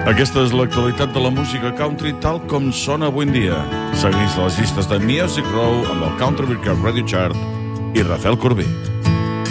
Aquesta és l'actualitat de la música country tal com sona avui en dia. Segueix les llistes de Music Row amb el Country Recap Radio Chart i Rafael Corbí.